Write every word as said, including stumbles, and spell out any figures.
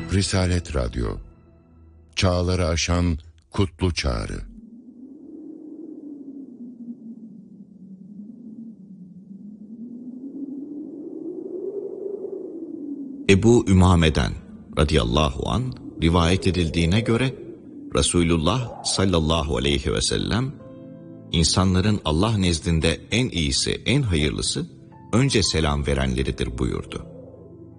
Risalet Radyo, çağları aşan kutlu çağrı. Ebu Ümame'den radıyallahu an rivayet edildiğine göre Resulullah sallallahu aleyhi ve sellem insanların Allah nezdinde en iyisi, en hayırlısı önce selam verenleridir buyurdu.